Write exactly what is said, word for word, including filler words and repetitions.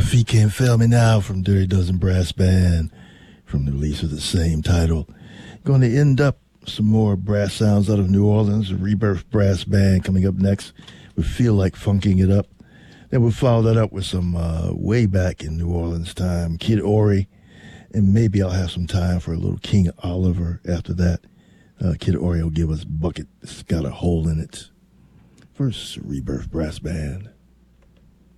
Feet Can't Fail Me Now from Dirty Dozen Brass Band from the release of the same title. Going to end up some more brass sounds out of New Orleans, the Rebirth Brass Band coming up next. We Feel Like Funking It Up. Then we'll follow that up with some uh, way back in New Orleans time, Kid Ory, and maybe I'll have some time for a little King Oliver after that. Uh, Kid Ory will give us Bucket. It's got a hole in it. First, Rebirth Brass Band.